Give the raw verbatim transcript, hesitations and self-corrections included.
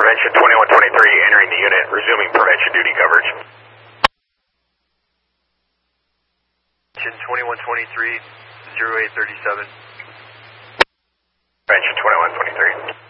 Prevention twenty-one twenty-three entering the unit, resuming prevention duty coverage. twenty-one twenty-three, zero eight thirty-seven. Prevention twenty-one twenty-three.